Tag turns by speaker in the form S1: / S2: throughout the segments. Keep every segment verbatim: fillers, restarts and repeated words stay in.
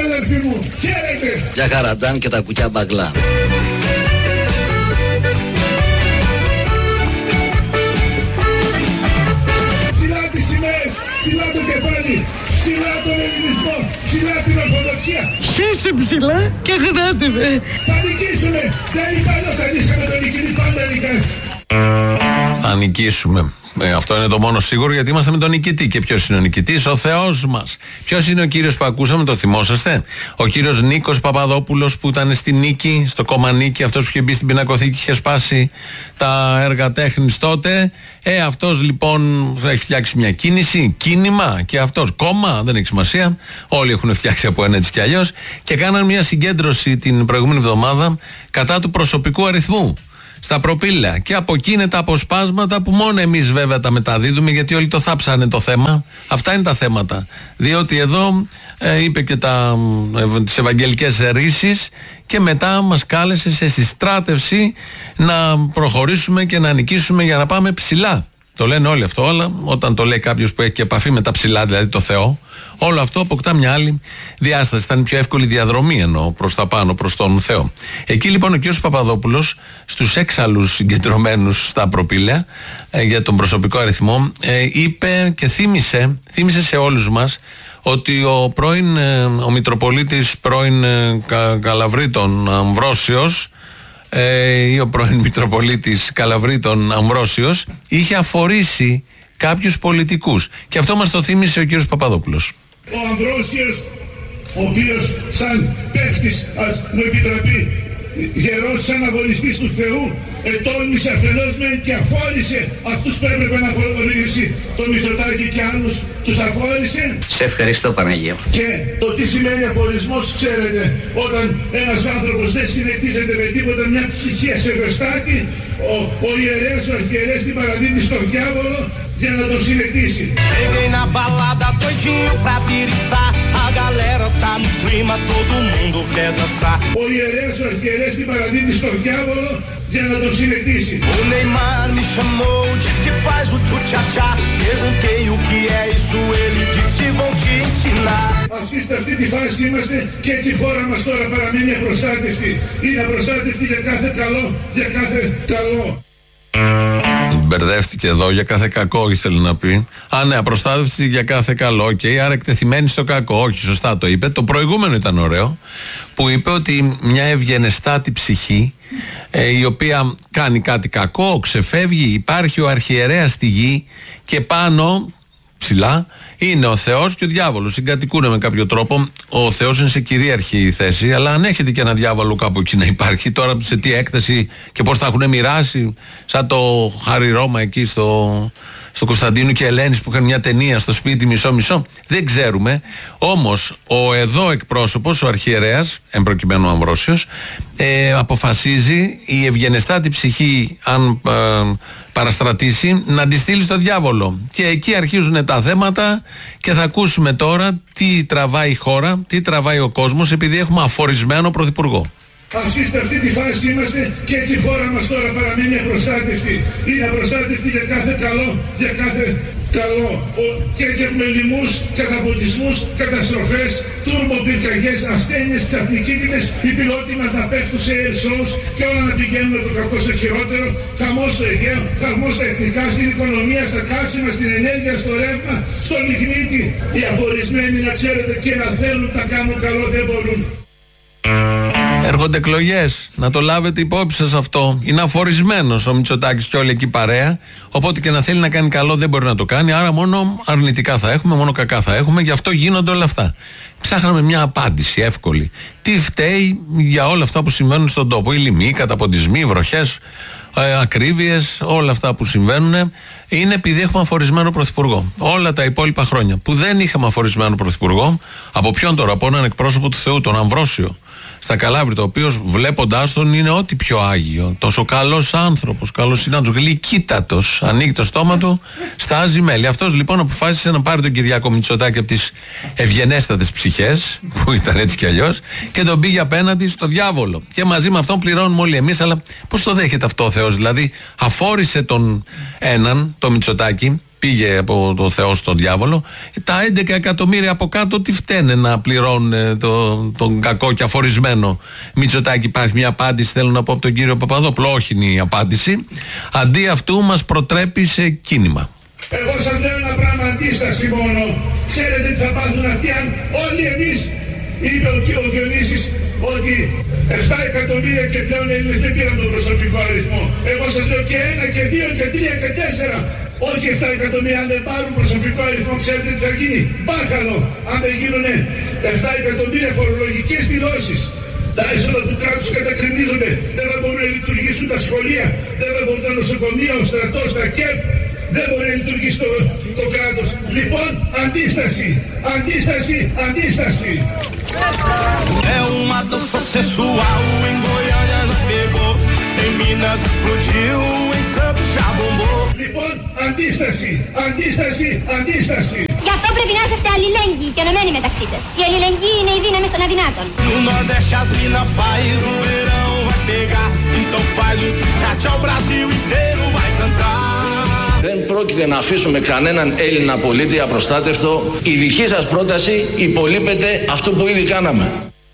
S1: αδερφοί μου, χαίρετε.
S2: Για χαραντάν και τα κουκιά μπαγκλά.
S1: Ψηλά τις σημαίες, ψηλά το κεφάλι, ψηλά τον ελληνισμό, ψηλά την ορθοδοξία.
S3: Χέσε ψηλά και γράτε με.
S1: Θα νικήσουμε, δεν υπάρχει όταν είχαμε τον νικητή, πάντα νικάς.
S4: Θα νικήσουμε. Ε, αυτό είναι το μόνο σίγουρο, γιατί είμαστε με τον νικητή. Και ποιος είναι ο νικητής? Ο Θεός μας. Ποιος είναι ο κύριος που ακούσαμε, το θυμόσαστε? Ο κύριος Νίκος Παπαδόπουλος, που ήταν στη Νίκη, στο κόμμα Νίκη, αυτός που είχε μπει στην πινακοθήκη και είχε σπάσει τα έργα τέχνης τότε. Ε, αυτός λοιπόν έχει φτιάξει μια κίνηση, κίνημα, και αυτός κόμμα, δεν έχει σημασία. Όλοι έχουν φτιάξει από ένα έτσι κι αλλιώς. Και κάναν μια συγκέντρωση την προηγούμενη εβδομάδα κατά του προσωπικού αριθμού στα προπήλαια. Και από εκεί είναι τα αποσπάσματα που μόνο εμείς βέβαια τα μεταδίδουμε, γιατί όλοι το θάψανε το θέμα. Αυτά είναι τα θέματα. Διότι εδώ ε, είπε και τα, ε, τις ευαγγελικές ρίσεις και μετά μας κάλεσε σε συστράτευση να προχωρήσουμε και να νικήσουμε για να πάμε ψηλά. Το λένε όλοι αυτό, αλλά όταν το λέει κάποιος που έχει και επαφή με τα ψηλά, δηλαδή το Θεό, όλο αυτό αποκτά μια άλλη διάσταση. Θα είναι πιο εύκολη διαδρομή, εννοώ, προς τα πάνω, προς τον Θεό. Εκεί λοιπόν ο κ. Παπαδόπουλος, στους έξαλλους συγκεντρωμένους στα προπήλαια ε, για τον προσωπικό αριθμό, ε, είπε και θύμισε, θύμισε σε όλους μας ότι ο πρώην, ε, ο Μητροπολίτης πρώην ε, Κα, Καλαβρίτων Αμβρόσιος, ή ο πρώην Μητροπολίτης Καλαβρίτων Αμβρόσιος, είχε αφορήσει κάποιους πολιτικούς. Και αυτό μας το θύμισε ο κύριος Παπαδόπουλος.
S1: Ο Αμβρόσιος, ο οποίος σαν παίχτης, ας μου επιτραπεί, γερός σαν αγωνιστής του Θεού, ετόλμησε αφενός μεν και αφόρησε αυτούς που έπρεπε να αφορήσει, τον Μητσοτάκη και άλλους τους αφόρησε.
S2: Σε ευχαριστώ, Παναγία.
S1: Και το τι σημαίνει αφορισμός, ξέρετε, όταν ένας άνθρωπος δεν συνεχίζεται με τίποτα, μια ψυχή ασεβεστάτη, ο, ο ιερέας, ο αρχιερέας την παραδίδει στο διάβολο για να το συνεχίσει.
S5: Cheguei na balada doidinho pra piritar. A galera tá no clima, todo mundo quer dançar.
S1: Ο ιερέας, ο αρχιερέας την παραδίδει στο διάβολο για να το συνεχίσει.
S5: O Neymar me chamou, disse faz o tchu-tcha-tcha. Perguntei o que é isso, ele disse vou te ensinar.
S1: Αυτή σε αυτή τη φάση είμαστε και έτσι η χώρα μας τώρα παραμένει απροστάτευτη. Είναι απροστάτευτη για κάθε καλό, για κάθε καλό.
S4: Μπερδεύτηκε εδώ, για κάθε κακό ήθελε να πει. Α, ναι, απροστάτευση για κάθε καλό. Οκ, okay, άρα εκτεθειμένη στο κακό. Όχι, σωστά το είπε. Το προηγούμενο ήταν ωραίο, που είπε ότι μια ευγενεστάτη ψυχή, ε, η οποία κάνει κάτι κακό, ξεφεύγει, υπάρχει ο αρχιερέας στη γη και πάνω, ψηλά, είναι ο Θεός και ο διάβολος. Συγκατοικούν με κάποιο τρόπο. Ο Θεός είναι σε κυρίαρχη θέση, αλλά αν έχετε και ένα διάβολο κάπου εκεί να υπάρχει, τώρα σε τι έκθεση και πώς θα έχουν μοιράσει, σαν το Χάρη Ρώμα εκεί στο, στο Κωνσταντίνου και Ελένης που είχαν μια ταινία στο σπίτι μισό-μισό, δεν ξέρουμε. Όμως ο εδώ εκπρόσωπος, ο αρχιερέας, εν προκειμένου Αμβρόσιος, ε, αποφασίζει η ευγενεστάτη ψυχή, αν ε, παραστρατήσει, να τη στείλει στο διάβολο. Και εκεί αρχίζουν τα θέματα και θα ακούσουμε τώρα τι τραβάει η χώρα, τι τραβάει ο κόσμος, επειδή έχουμε αφορισμένο πρωθυπουργό.
S1: Αυτή σε αυτή τη φάση είμαστε και έτσι η χώρα μας τώρα παραμένει απροστάτευτη. Είναι απροστάτευτη για κάθε καλό, για κάθε καλό. Ο, και έτσι έχουμε λοιμούς, καταποντισμούς, καταστροφές, τουρμποπυρκαγιές, ασθένειες, ξαφνικίτιδες, οι πιλότοι μας να πέφτουν σε air shows και όλα να πηγαίνουν από το κακό στο χειρότερο, χαμός στο Αιγαίο, χαμός στα εθνικά, στην οικονομία, στα καύσιμα, στην ενέργεια, στο ρεύμα, στο λιγνίτη. Οι αφορισμένοι, να ξέρετε, και να θέλουν να κάνουν καλό δεν μπορούν.
S4: Έρχονται εκλογές. Να το λάβετε υπόψη σας αυτό. Είναι αφορισμένος ο Μητσοτάκης και όλη εκεί παρέα. Οπότε και να θέλει να κάνει καλό δεν μπορεί να το κάνει. Άρα μόνο αρνητικά θα έχουμε, μόνο κακά θα έχουμε. Γι' αυτό γίνονται όλα αυτά. Ψάχναμε μια απάντηση εύκολη. Τι φταίει για όλα αυτά που συμβαίνουν στον τόπο? Οι λοιμοί, οι καταποντισμοί, οι βροχές, ε, ακρίβειες, όλα αυτά που συμβαίνουν είναι επειδή έχουμε αφορισμένο πρωθυπουργό. Όλα τα υπόλοιπα χρόνια που δεν είχαμε αφορισμένο πρωθυπουργό, από ποιον τώρα? Από έναν εκπρόσωπο του Θεού, τον Αμβρόσιο, στα Καλάβρητα, ο οποίος βλέποντάς τον είναι ό,τι πιο άγιο. Τόσο καλός άνθρωπος, καλός συνάδελφος, γλυκύτατος. Ανοίγει το στόμα του, στάζει μέλι. Αυτός λοιπόν αποφάσισε να πάρει τον Κυριάκο Μητσοτάκη από τις ευγενέστατες ψυχές, που ήταν έτσι κι αλλιώς, και τον πήγε απέναντι στο διάβολο. Και μαζί με αυτόν πληρώνουμε όλοι εμείς, αλλά πώς το δέχεται αυτό ο Θεός? Δηλαδή, αφόρησε τον έναν, τον Μητσοτάκη, πήγε από το Θεό στον διάβολο. Τα έντεκα εκατομμύρια από κάτω τι φταίνε να πληρώνουν το, τον κακό και αφορισμένο Μητσοτάκη? Υπάρχει μια απάντηση, θέλω να πω, από τον κύριο Παπαδόπουλο? Όχι είναι η απάντηση. Αντί αυτού μας προτρέπει σε κίνημα.
S1: Εγώ σας λέω ένα πράγμα, αντίσταση μόνο. Ξέρετε τι θα πάθουν αυτοί αν όλοι εμείς, είπε ο, ο Διονύσης, ότι επτά εκατομμύρια και πλέον Έλληνες δεν πήραν τον προσωπικό αριθμό. Εγώ σας λέω και ένα και δύο και τρία και τέσσερα. Όχι επτά εκατομμύρια, αν δεν πάρουν προσωπικό αριθμό, ξέρετε τι θα γίνει? Μπάχαλο, αν δεν γίνουν επτά εκατομμύρια φορολογικές δηλώσεις. Τα έσοδα του κράτους κατακρινίζονται, δεν θα μπορούν να λειτουργήσουν τα σχολεία, δεν θα μπορούν τα νοσοκομεία, ο στρατός, τα ΚΕΠ, δεν μπορεί να λειτουργήσει το, το κράτος. Λοιπόν, αντίσταση, αντίσταση, αντίσταση.
S5: É uma dança sensual, em Goiânia já pegou, em Minas explodiu, em Santos já bombou.
S1: Λοιπόν, αντίσταση, αντίσταση, αντίσταση.
S6: Γι' αυτό πρέπει να είσαστε αλληλέγγυοι και ενωμένοι μεταξύ σας. Η αλληλεγγύη είναι η δύναμη των αδυνάτων.
S5: No Nordeste as mina faz, o verão vai pegar, então faz o tchá-tchá, o Brasil inteiro vai cantar.
S7: Δεν πρόκειται να αφήσουμε κανέναν Έλληνα πολίτη απροστάτευτο. Η δική σας πρόταση υπολείπεται αυτό που ήδη κάναμε.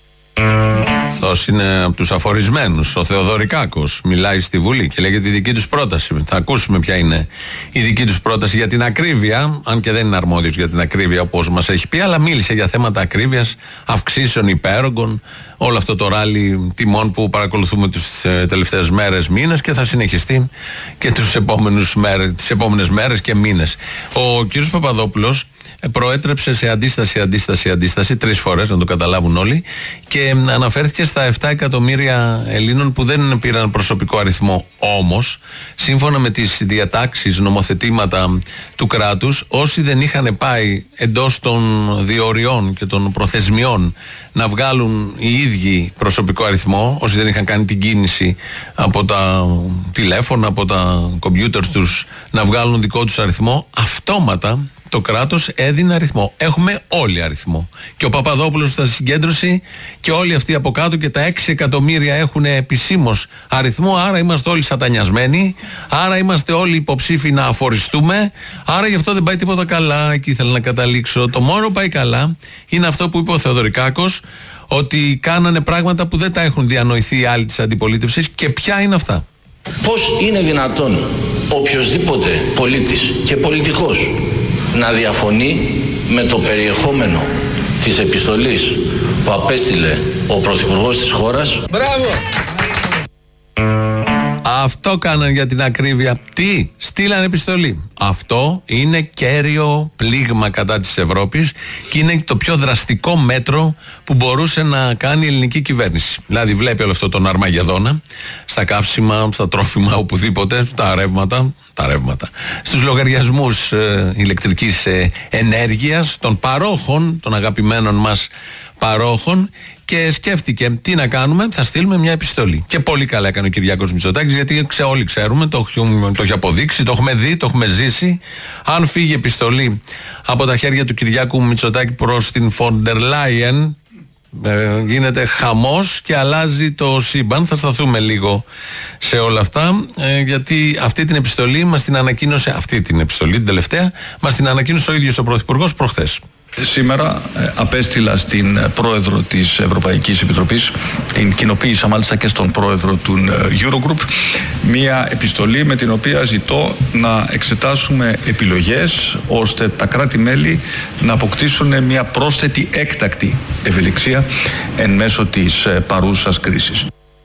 S4: Αυτός είναι από τους αφορισμένους, ο Θεοδωρικάκος. Μιλάει στη Βουλή και λέγεται τη δική τους πρόταση. Θα ακούσουμε ποια είναι η δική τους πρόταση για την ακρίβεια, αν και δεν είναι αρμόδιος για την ακρίβεια όπως μας έχει πει, αλλά μίλησε για θέματα ακρίβειας, αυξήσεων υπέρογκων, όλο αυτό το ράλι τιμών που παρακολουθούμε τις τελευταίες μέρες, μήνες και θα συνεχιστεί και τους επόμενους μέρες, τις επόμενες μέρες και μήνες. Ο κ. Παπαδόπουλος προέτρεψε σε αντίσταση, αντίσταση, αντίσταση τρεις φορές, να το καταλάβουν όλοι, και αναφέρθηκε στα επτά εκατομμύρια Ελλήνων που δεν πήραν προσωπικό αριθμό. Όμως, σύμφωνα με τις διατάξεις, νομοθετήματα του κράτους, όσοι δεν είχαν πάει εντός των διοριών και των προθεσμιών να βγάλουν οι ίδιοι προσωπικό αριθμό, όσοι δεν είχαν κάνει την κίνηση από τα τηλέφωνα, από τα κομπιούτερς τους να βγάλουν δικό τους αριθμό, αυτόματα το κράτος έδινε αριθμό. Έχουμε όλοι αριθμό. Και ο Παπαδόπουλος θα συγκέντρωση και όλοι αυτοί από κάτω και τα έξι εκατομμύρια έχουν επισήμως αριθμό. Άρα είμαστε όλοι σατανιασμένοι. Άρα είμαστε όλοι υποψήφοι να αφοριστούμε. Άρα γι' αυτό δεν πάει τίποτα καλά. Εκεί ήθελα να καταλήξω. Το μόνο που πάει καλά είναι αυτό που είπε ο Θεοδωρικάκος, ότι κάνανε πράγματα που δεν τα έχουν διανοηθεί οι άλλοι της αντιπολίτευσης. Και ποια είναι αυτά?
S7: Πώς είναι δυνατόν οποιοσδήποτε πολίτης και πολιτικός να διαφωνεί με το περιεχόμενο της επιστολής που απέστειλε ο Πρωθυπουργός της χώρας?
S1: Μπράβο!
S4: Αυτό κάνανε για την ακρίβεια. Τι? Στείλανε επιστολή. Αυτό είναι κέριο πλήγμα κατά της Ευρώπης και είναι το πιο δραστικό μέτρο που μπορούσε να κάνει η ελληνική κυβέρνηση. Δηλαδή βλέπει όλο αυτό τον Αρμαγεδόνα στα καύσιμα, στα τρόφιμα, οπουδήποτε, τα ρεύματα, τα ρεύματα στους λογαριασμούς ε, ηλεκτρικής ε, ενέργειας των παρόχων, των αγαπημένων μας παρόχων, και σκέφτηκε τι να κάνουμε, θα στείλουμε μια επιστολή. Και πολύ καλά έκανε ο Κυριάκος Μητσοτάκης, γιατί ξε, όλοι ξέρουμε, το, το έχει αποδείξει, το έχουμε δει, το έχουμε ζήσει. Αν φύγει επιστολή από τα χέρια του Κυριάκου Μητσοτάκη προς την Φόντερ Λάιεν, ε, γίνεται χαμός και αλλάζει το σύμπαν. Θα σταθούμε λίγο σε όλα αυτά, ε, γιατί αυτή την επιστολή μας την ανακοίνωσε, αυτή την επιστολή, την τελευταία, μας την ανακοίνωσε ο ίδιος ο Πρωθυπουργός προχθές.
S8: Σήμερα ε, απέστειλα στην πρόεδρο της Ευρωπαϊκής Επιτροπής, την κοινοποίησα μάλιστα και στον πρόεδρο του Eurogroup, μία επιστολή με την οποία ζητώ να εξετάσουμε επιλογές ώστε τα κράτη-μέλη να αποκτήσουν μια πρόσθετη έκτακτη ευελιξία εν μέσω της ε, παρούσας κρίσης.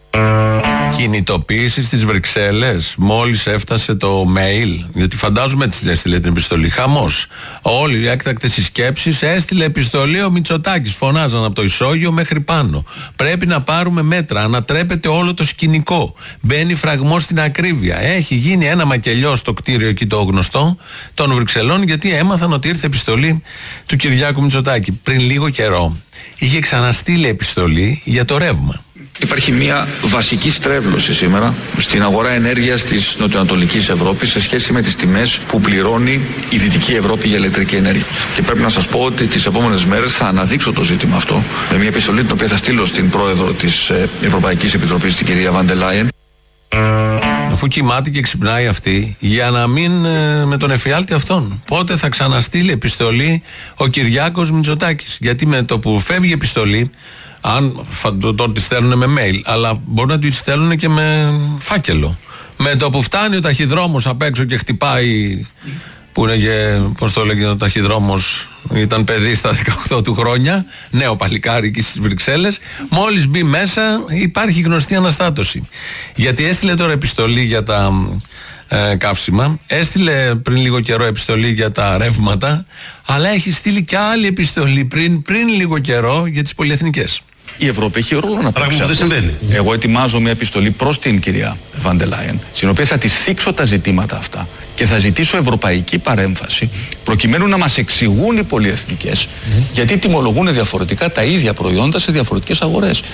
S4: Κινητοποίηση στις Βρυξέλλες. Μόλις έφτασε το mail, γιατί φαντάζομαι έτσι έστειλε την επιστολή. Χαμός. Όλοι οι έκτακτες συσκέψεις, έστειλε επιστολή ο Μητσοτάκης. Φωνάζαν από το ισόγειο μέχρι πάνω. Πρέπει να πάρουμε μέτρα. Ανατρέπεται όλο το σκηνικό. Μπαίνει φραγμός στην ακρίβεια. Έχει γίνει ένα μακελιό στο κτίριο εκεί το γνωστό των Βρυξελών, γιατί έμαθαν ότι ήρθε επιστολή του Κυριάκου Μητσοτάκη. Πριν λίγο καιρό είχε ξαναστείλει επιστολή για το ρεύμα.
S8: Υπάρχει μια βασική στρέβλωση σήμερα στην αγορά ενέργειας της νοτιοανατολικής Ευρώπης σε σχέση με τις τιμές που πληρώνει η Δυτική Ευρώπη για ηλεκτρική ενέργεια. Και πρέπει να σας πω ότι τις επόμενες μέρες θα αναδείξω το ζήτημα αυτό με μια επιστολή την οποία θα στείλω στην πρόεδρο της Ευρωπαϊκής Επιτροπής, την κυρία Βάντερ Λάιεν.
S4: Αφού κοιμάται και ξυπνάει αυτή, για να μην ε, με τον εφιάλτη αυτόν. Πότε θα ξαναστείλει επιστολή ο Κυριάκος Μητσοτάκης? Γιατί με το που φεύγει η επιστολή, αν τώρα τη στέλνουν με mail, αλλά μπορεί να τη στέλνουν και με φάκελο. Με το που φτάνει ο ταχυδρόμος απ' έξω και χτυπάει, που είναι και, πώς το έλεγε ο ταχυδρόμος, ήταν παιδί στα δεκαοκτώ του χρόνια, νέο παλικάρι εκεί στις Βρυξέλλες, μόλις μπει μέσα υπάρχει γνωστή αναστάτωση. Γιατί έστειλε τώρα επιστολή για τα ε, καύσιμα, έστειλε πριν λίγο καιρό επιστολή για τα ρεύματα, αλλά έχει στείλει και άλλη επιστολή πριν, πριν λίγο καιρό για τις πολυεθνικές.
S8: Η Ευρώπη έχει ρόλο να παίξει.
S9: Δεν συμβαίνει.
S8: Εγώ ετοιμάζω μια επιστολή προς την κυρία Βάντερ Λάιεν, στην οποία θα της θίξω τα ζητήματα αυτά και θα ζητήσω ευρωπαϊκή παρέμβαση, προκειμένου να μας εξηγούν οι πολυεθνικές mm. γιατί τιμολογούν διαφορετικά τα ίδια προϊόντα σε διαφορετικές αγορές.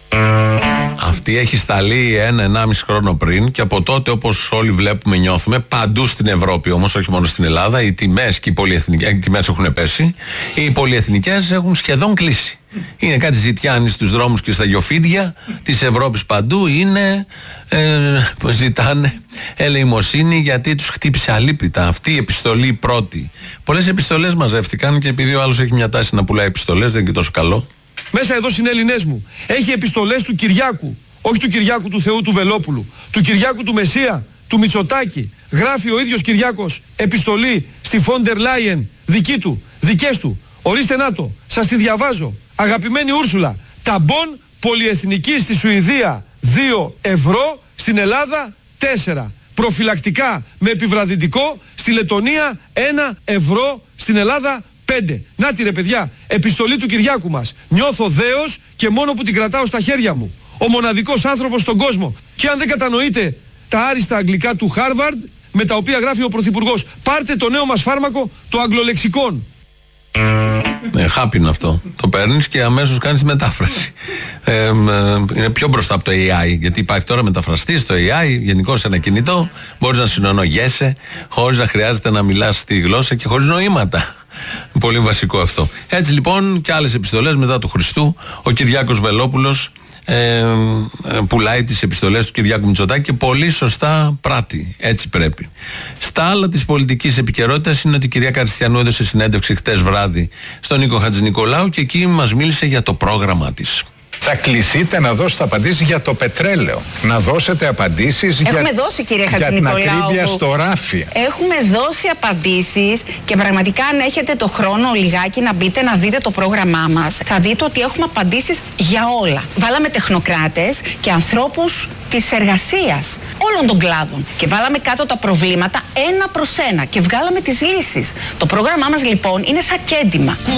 S4: Αυτή έχει σταλεί ένα-ενάμιση χρόνο πριν και από τότε, όπως όλοι βλέπουμε, νιώθουμε, παντού στην Ευρώπη όμως, όχι μόνο στην Ελλάδα, οι τιμές και οι πολυεθνικές, οι τιμές έχουν πέσει, οι πολυεθνικές έχουν σχεδόν κλείσει. Είναι κάτι ζητιάνοι στους δρόμους και στα γιοφίδια της Ευρώπης παντού, είναι, ε, ζητάνε ελεημοσύνη γιατί τους χτύπησε αλίπητα αυτή η επιστολή πρώτη. Πολλές επιστολές μαζεύτηκαν και επειδή ο άλλος έχει μια τάση να πουλάει επιστολές, δεν είναι και τόσο καλό.
S10: Μέσα εδώ συνέλληνές μου έχει επιστολές του Κυριάκου, όχι του Κυριάκου του Θεού του Βελόπουλου, του Κυριάκου του Μεσσία, του Μητσοτάκη. Γράφει ο ίδιος Κυριάκος επιστολή στη Φόντερ Λάιεν, δική του, δικές του. Ορίστε να το, σας τη διαβάζω. Αγαπημένη Ούρσουλα, ταμπον πολυεθνική στη Σουηδία δύο ευρώ, στην Ελλάδα τέσσερα. Προφυλακτικά με επιβραδυτικό στη Λετονία ένα ευρώ, στην Ελλάδα πέντε. Να τη ρε παιδιά, επιστολή του Κυριάκου μας. Νιώθω δέος και μόνο που την κρατάω στα χέρια μου. Ο μοναδικός άνθρωπος στον κόσμο. Και αν δεν κατανοείτε τα άριστα αγγλικά του Χάρβαρντ, με τα οποία γράφει ο Πρωθυπουργός, πάρτε το νέο μας φάρμακο, το αγγλολεξικόν.
S4: Ε, χάπι είναι αυτό. Το παίρνεις και αμέσως κάνεις τη μετάφραση. Ε, ε, είναι πιο μπροστά από το έι άι, γιατί υπάρχει τώρα μεταφραστή στο έι άι, γενικώς ένα κινητό, μπορείς να συνονογέσαι, χωρίς να χρειάζεται να μιλάς τη γλώσσα και χωρίς νοήματα. Πολύ βασικό αυτό. Έτσι λοιπόν και άλλες επιστολές μετά του Χριστού, ο Κυριάκος Βελόπουλος ε, ε, πουλάει τις επιστολές του Κυριάκου Μητσοτάκη και πολύ σωστά πράττει. Έτσι πρέπει. Στα άλλα της πολιτικής επικαιρότητας είναι ότι η κυρία Καριστιανού έδωσε συνέντευξη χτες βράδυ στον Νίκο Χατζηνικολάου και εκεί μας μίλησε για το πρόγραμμα της.
S11: Θα κληθείτε να δώσετε απαντήσεις για το πετρέλαιο. Να δώσετε απαντήσεις για,
S12: δώσει, κύριε
S11: για την ακρίβεια στο ράφι.
S12: Έχουμε δώσει απαντήσεις και πραγματικά αν έχετε το χρόνο λιγάκι να μπείτε να δείτε το πρόγραμμά μας, θα δείτε ότι έχουμε απαντήσεις για όλα. Βάλαμε τεχνοκράτες και ανθρώπους της εργασίας όλων των κλάδων και βάλαμε κάτω τα προβλήματα ένα προς ένα και βγάλαμε τις λύσεις. Το πρόγραμμά μας λοιπόν είναι σαν κέντημα.